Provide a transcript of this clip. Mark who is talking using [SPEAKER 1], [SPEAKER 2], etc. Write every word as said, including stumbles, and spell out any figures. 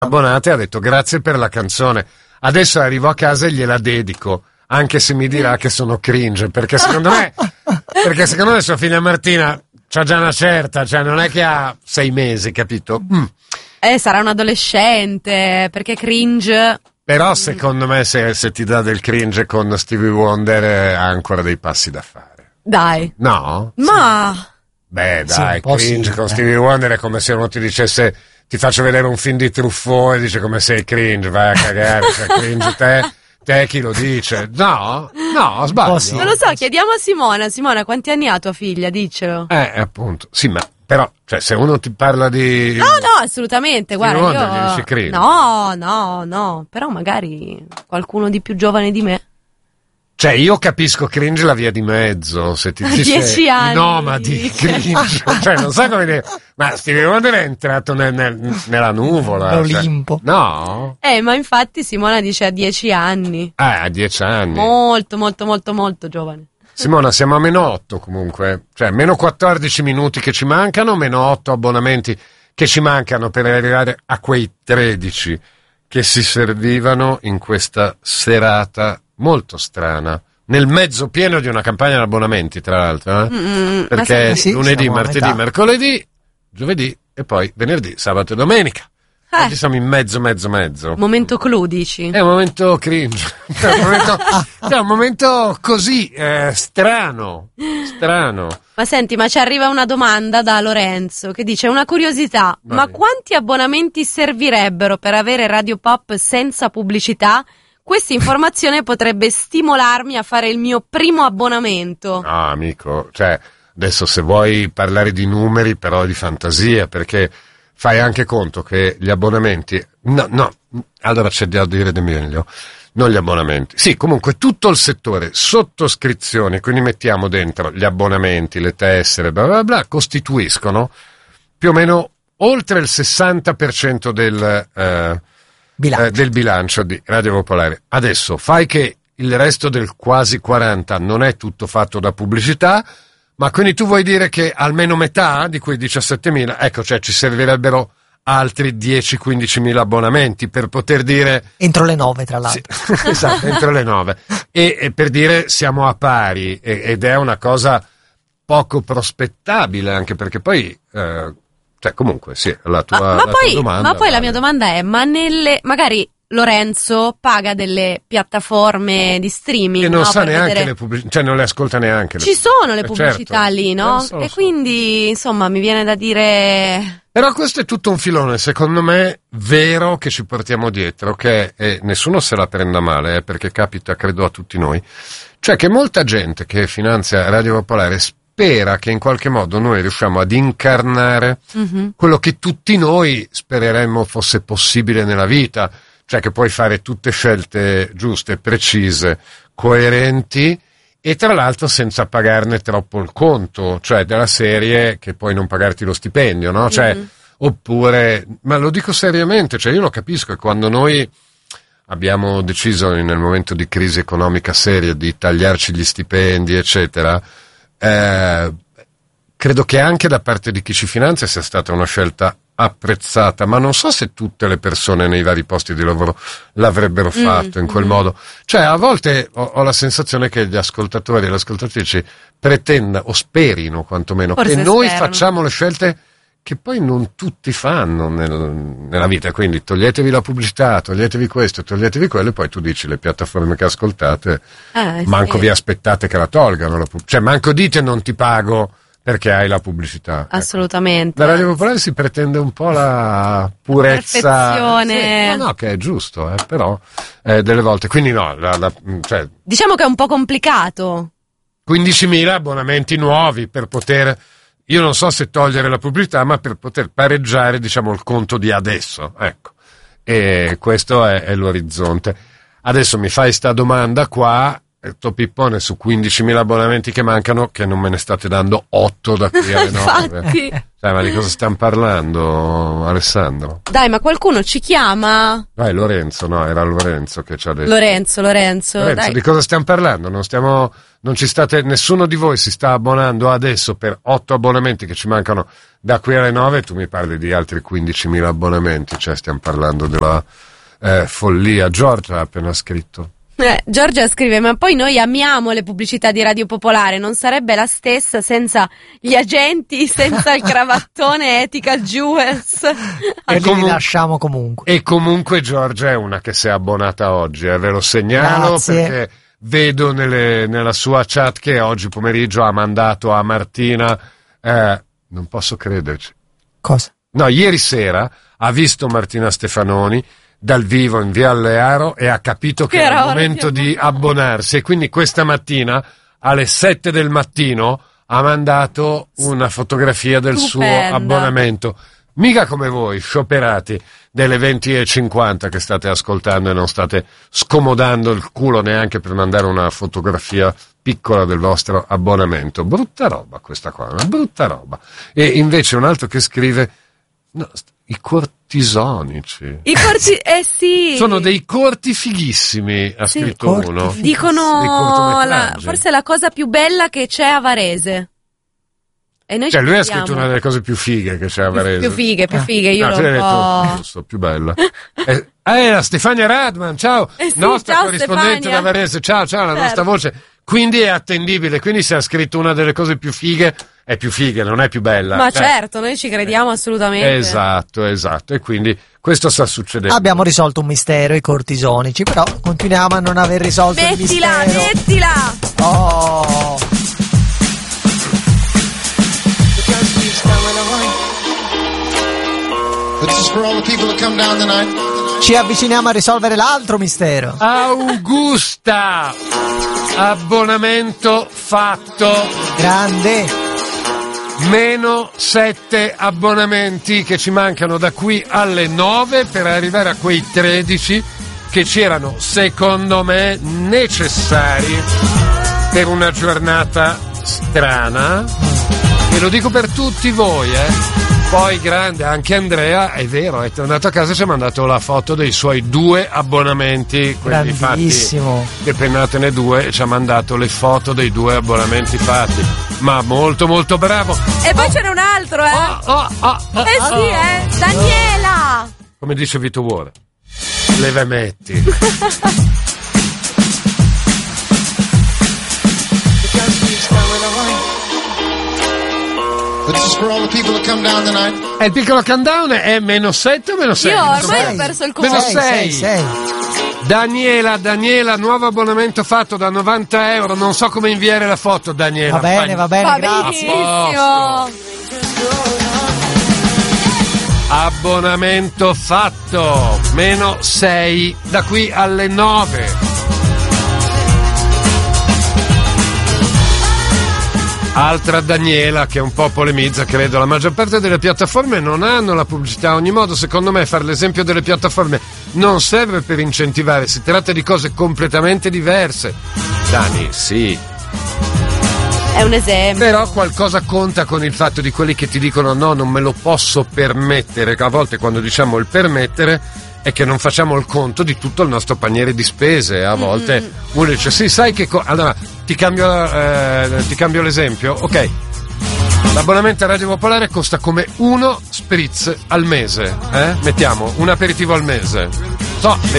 [SPEAKER 1] abbonate e ha detto grazie per la canzone. Adesso arrivo a casa e gliela dedico, anche se mi dirà che sono cringe, perché secondo me perché secondo me sua figlia Martina c'ha già una certa, cioè non è che ha sei mesi, capito? Mm.
[SPEAKER 2] Eh, sarà un adolescente, perché cringe.
[SPEAKER 1] Però secondo me se, se ti dà del cringe con Stevie Wonder eh, ha ancora dei passi da fare.
[SPEAKER 2] Dai.
[SPEAKER 1] No?
[SPEAKER 2] Ma...
[SPEAKER 1] Sì. Beh,
[SPEAKER 3] Sì,
[SPEAKER 1] dai,
[SPEAKER 3] un po'
[SPEAKER 1] cringe
[SPEAKER 3] sì,
[SPEAKER 1] con
[SPEAKER 3] eh.
[SPEAKER 1] Stevie Wonder è come se uno ti dicesse ti faccio vedere un film di Truffaut e dice come sei cringe, vai a cagare, cioè cringe te, te chi lo dice? No, no, sbaglio.
[SPEAKER 3] Oh, sì.
[SPEAKER 2] non lo so, chiediamo a Simona. Simona, quanti anni ha tua figlia? Diccelo.
[SPEAKER 1] Eh, appunto, sì, ma però, cioè, se uno ti parla di...
[SPEAKER 2] No, no, assolutamente, guarda,
[SPEAKER 1] Wonder gli
[SPEAKER 2] io...
[SPEAKER 1] dici cringe.
[SPEAKER 2] No, no, no, però magari qualcuno di più giovane di me.
[SPEAKER 1] Cioè, io capisco cringe la via di mezzo, se ti dice
[SPEAKER 2] Dieci anni.
[SPEAKER 1] i nomadi, cringe, cioè, non so come dire, ma Stevie Wonder è entrato nel, nel, nella nuvola.
[SPEAKER 3] L'Olimpo.
[SPEAKER 1] Cioè, no?
[SPEAKER 2] Eh, ma infatti Simona dice a dieci anni.
[SPEAKER 1] Ah, a dieci anni.
[SPEAKER 2] Molto, molto, molto, molto giovane.
[SPEAKER 1] Simona, siamo a meno otto comunque, cioè meno quattordici minuti che ci mancano, meno otto abbonamenti che ci mancano per arrivare a quei tredici che si servivano in questa serata molto strana, nel mezzo pieno di una campagna di abbonamenti, tra l'altro, eh?
[SPEAKER 2] Mm,
[SPEAKER 1] Perché
[SPEAKER 3] sì,
[SPEAKER 1] lunedì,
[SPEAKER 3] siamo a
[SPEAKER 1] martedì,
[SPEAKER 3] metà.
[SPEAKER 1] mercoledì, giovedì e poi venerdì, sabato e domenica.
[SPEAKER 2] Eh.
[SPEAKER 1] Oggi siamo in mezzo, mezzo, mezzo.
[SPEAKER 2] Momento clou, dici?
[SPEAKER 1] È un momento cringe, è un momento, è un momento così eh, strano, strano.
[SPEAKER 2] Ma senti, ma ci arriva una domanda da Lorenzo che dice una curiosità,
[SPEAKER 1] Vai.
[SPEAKER 2] ma quanti abbonamenti servirebbero per avere Radio Pop senza pubblicità? Questa informazione potrebbe stimolarmi a fare il mio primo abbonamento.
[SPEAKER 1] No, amico, cioè, adesso se vuoi parlare di numeri, però di fantasia, perché fai anche conto che gli abbonamenti... No, no, allora c'è da dire di meglio. Non gli abbonamenti. Sì, comunque tutto il settore, sottoscrizioni, quindi mettiamo dentro gli abbonamenti, le tessere, bla bla bla, costituiscono più o meno oltre il sessanta per cento del... Eh,
[SPEAKER 3] Bilancio.
[SPEAKER 1] Eh, del bilancio di Radio Popolare. Adesso fai che il resto del quasi quaranta non è tutto fatto da pubblicità, ma quindi tu vuoi dire che almeno metà di quei diciassettemila, ecco, cioè ci servirebbero altri dieci quindici mila abbonamenti per poter dire
[SPEAKER 3] Entro le nove, tra l'altro.
[SPEAKER 1] sì, esatto, entro le nove e, e per dire siamo a pari e, ed è una cosa poco prospettabile, anche perché poi eh, cioè comunque sì, la tua,
[SPEAKER 2] Ma, ma
[SPEAKER 1] la tua
[SPEAKER 2] poi,
[SPEAKER 1] domanda
[SPEAKER 2] ma poi la
[SPEAKER 1] vale.
[SPEAKER 2] mia domanda è, ma nelle... magari Lorenzo paga delle piattaforme di streaming,
[SPEAKER 1] e non
[SPEAKER 2] no,
[SPEAKER 1] sa
[SPEAKER 2] per
[SPEAKER 1] neanche
[SPEAKER 2] vedere-
[SPEAKER 1] le pubblicità, cioè non le ascolta neanche le
[SPEAKER 2] Ci sono le
[SPEAKER 1] Eh,
[SPEAKER 2] pubblicità
[SPEAKER 1] certo.
[SPEAKER 2] lì,
[SPEAKER 1] Eh,
[SPEAKER 2] no?
[SPEAKER 1] lo so, lo
[SPEAKER 2] e
[SPEAKER 1] so.
[SPEAKER 2] quindi, insomma, mi viene da dire...
[SPEAKER 1] Però questo è tutto un filone, secondo me, vero che ci portiamo dietro, che è, nessuno se la prenda male, eh, perché capita, credo, a tutti noi, cioè che molta gente che finanzia Radio Popolare spera che in qualche modo noi riusciamo ad incarnare
[SPEAKER 2] Mhm.
[SPEAKER 1] quello che tutti noi spereremmo fosse possibile nella vita, cioè che puoi fare tutte scelte giuste, precise, coerenti e tra l'altro senza pagarne troppo il conto, cioè della serie che puoi non pagarti lo stipendio, no? Cioè,
[SPEAKER 2] Mhm.
[SPEAKER 1] oppure, ma lo dico seriamente, cioè io lo capisco, che quando noi abbiamo deciso nel momento di crisi economica seria di tagliarci gli stipendi, eccetera, eh, credo che anche da parte di chi ci finanzia sia stata una scelta apprezzata, ma non so se tutte le persone nei vari posti di lavoro l'avrebbero fatto
[SPEAKER 2] Mm,
[SPEAKER 1] in quel
[SPEAKER 2] mm.
[SPEAKER 1] modo. Cioè, a volte ho, ho la sensazione che gli ascoltatori e le ascoltatrici pretendano, o sperino quantomeno,
[SPEAKER 2] Forse
[SPEAKER 1] che noi
[SPEAKER 2] sperano.
[SPEAKER 1] facciamo le scelte che poi non tutti fanno nel- nella vita, quindi toglietevi la pubblicità, toglietevi questo, toglietevi quello, e poi tu dici le piattaforme che ascoltate,
[SPEAKER 2] Eh,
[SPEAKER 1] manco
[SPEAKER 2] sì.
[SPEAKER 1] vi aspettate che la tolgano, la pub- cioè manco dite non ti pago perché hai la pubblicità. Ecco.
[SPEAKER 2] Assolutamente.
[SPEAKER 1] Da Radio Popolare si pretende un po' la purezza,
[SPEAKER 2] Perfezione.
[SPEAKER 1] Sì, no, no, che è giusto, eh, però eh, delle volte, quindi no, la, la- cioè,
[SPEAKER 2] Diciamo che è un po' complicato.
[SPEAKER 1] quindicimila abbonamenti nuovi per poter, io non so se togliere la pubblicità, ma per poter pareggiare, diciamo, il conto di adesso, ecco. E questo è, è l'orizzonte. Adesso mi fai sta domanda qua detto Pippone, su quindicimila abbonamenti che mancano, che non me ne state dando otto da qui alle nove.
[SPEAKER 2] Infatti.
[SPEAKER 1] Cioè, ma di cosa stiamo parlando, Alessandro?
[SPEAKER 2] Dai, ma qualcuno ci chiama?
[SPEAKER 1] Dai, Lorenzo, no, era Lorenzo che ci ha detto.
[SPEAKER 2] Lorenzo, Lorenzo,
[SPEAKER 1] Lorenzo,
[SPEAKER 2] dai.
[SPEAKER 1] di cosa stiamo parlando? Non stiamo, non ci state, nessuno di voi si sta abbonando adesso per otto abbonamenti che ci mancano da qui alle nove, e tu mi parli di altri quindicimila abbonamenti, cioè stiamo parlando della eh, follia. Giorgia ha appena scritto.
[SPEAKER 2] Eh, Giorgia scrive, ma poi noi amiamo le pubblicità di Radio Popolare, non sarebbe la stessa senza gli agenti, senza il cravattone Ethical Jewels.
[SPEAKER 3] E li
[SPEAKER 1] comu-
[SPEAKER 3] lasciamo comunque.
[SPEAKER 1] E comunque Giorgia è una che si è abbonata oggi, eh, ve lo segnalo.
[SPEAKER 3] Grazie.
[SPEAKER 1] Perché vedo nelle, nella sua chat che oggi pomeriggio ha mandato a Martina, eh, non posso crederci.
[SPEAKER 3] Cosa?
[SPEAKER 1] No, ieri sera ha visto Martina Stefanoni dal vivo in via Allearo e ha capito che,
[SPEAKER 2] Che
[SPEAKER 1] era
[SPEAKER 2] era
[SPEAKER 1] il
[SPEAKER 2] ora
[SPEAKER 1] momento
[SPEAKER 2] di
[SPEAKER 1] di abbonarsi, e quindi questa mattina alle sette del mattino ha mandato una fotografia del
[SPEAKER 2] Stupenda.
[SPEAKER 1] suo abbonamento. Mica come voi, scioperati delle venti e cinquanta che state ascoltando e non state scomodando il culo neanche per mandare una fotografia piccola del vostro abbonamento. Brutta roba questa qua, una brutta roba. E invece un altro che scrive, no, i cortisonici.
[SPEAKER 2] I corti, eh sì.
[SPEAKER 1] Sono dei corti fighissimi, ha
[SPEAKER 2] Sì.
[SPEAKER 1] scritto
[SPEAKER 3] Corti
[SPEAKER 1] uno.
[SPEAKER 3] fighi.
[SPEAKER 1] Dei
[SPEAKER 2] Dicono la,
[SPEAKER 1] cortometraggi.
[SPEAKER 2] forse la cosa più bella che c'è a Varese. E noi
[SPEAKER 1] Cioè,
[SPEAKER 2] ci
[SPEAKER 1] lui ha
[SPEAKER 2] crediamo.
[SPEAKER 1] scritto una delle cose più fighe che c'è a Varese.
[SPEAKER 2] Più fighe, più
[SPEAKER 3] Ah.
[SPEAKER 2] fighe, io
[SPEAKER 1] No,
[SPEAKER 2] l'ho
[SPEAKER 1] tu l'hai
[SPEAKER 2] un
[SPEAKER 1] detto,
[SPEAKER 2] po'...
[SPEAKER 1] giusto, più bella. eh, eh, la Stefania Radman, ciao,
[SPEAKER 2] Eh sì,
[SPEAKER 1] nostra
[SPEAKER 2] ciao,
[SPEAKER 1] corrispondente
[SPEAKER 2] Stefania.
[SPEAKER 1] da Varese, ciao, ciao, la
[SPEAKER 2] Certo.
[SPEAKER 1] nostra voce. Quindi è attendibile, quindi se ha scritto una delle cose più fighe, è più figa, non è più bella.
[SPEAKER 2] Ma
[SPEAKER 1] Eh,
[SPEAKER 2] certo, noi ci crediamo assolutamente.
[SPEAKER 1] Esatto, esatto, e quindi questo sta succedendo.
[SPEAKER 3] Abbiamo risolto un mistero, i cortisonici, però continuiamo a non aver risolto il
[SPEAKER 2] Mettila,
[SPEAKER 3] mistero.
[SPEAKER 2] mettila!
[SPEAKER 3] Oh.
[SPEAKER 4] This is for all the people that come down tonight.
[SPEAKER 3] Ci avviciniamo a risolvere l'altro mistero.
[SPEAKER 1] Augusta, abbonamento fatto,
[SPEAKER 3] Grande.
[SPEAKER 1] meno sette abbonamenti che ci mancano da qui alle nove per arrivare a quei tredici che c'erano, secondo me, necessari per una giornata strana, e lo dico per tutti voi, eh. Poi grande, anche Andrea, è vero, è tornato a casa e ci ha mandato la foto dei suoi due abbonamenti, quelli fatti,
[SPEAKER 3] Grandissimo.
[SPEAKER 1] che pennatene due, e ci ha mandato le foto dei due abbonamenti fatti. Ma molto molto bravo.
[SPEAKER 2] E poi ce n'è un altro, eh?
[SPEAKER 1] Oh, oh, oh, oh,
[SPEAKER 2] Eh sì,
[SPEAKER 1] oh.
[SPEAKER 2] eh! Daniela!
[SPEAKER 1] Come dice Vito Vuole, le vemetti.
[SPEAKER 4] This is for all the people that come down tonight.
[SPEAKER 1] E il piccolo countdown è meno sette o meno sei?
[SPEAKER 2] Io
[SPEAKER 1] Meno
[SPEAKER 2] ormai
[SPEAKER 1] sei.
[SPEAKER 2] ho perso il
[SPEAKER 1] Meno
[SPEAKER 2] conto.
[SPEAKER 1] sei.
[SPEAKER 3] sei, sei.
[SPEAKER 1] Daniela, Daniela, nuovo abbonamento fatto da novanta euro. Non so come inviare la foto, Daniela.
[SPEAKER 3] Va bene,
[SPEAKER 1] Fai-
[SPEAKER 3] va bene,
[SPEAKER 2] Va
[SPEAKER 3] grazie.
[SPEAKER 2] benissimo!
[SPEAKER 1] Abbonamento fatto, meno sei da qui alle nove. Altra Daniela che un po' polemizza, credo. La maggior parte delle piattaforme non hanno la pubblicità. A ogni modo, secondo me, fare l'esempio delle piattaforme non serve per incentivare, si tratta di cose completamente diverse. Dani, sì.
[SPEAKER 2] È un esempio.
[SPEAKER 1] Però qualcosa conta con il fatto di quelli che ti dicono no, non me lo posso permettere, che a volte quando diciamo il permettere è che non facciamo il conto di tutto il nostro paniere di spese. A volte mm. uno dice sì, sai che co- allora ti cambio, eh, ti cambio l'esempio, ok, l'abbonamento a Radio Popolare costa come uno spritz al mese, eh? Mettiamo un aperitivo al mese, so,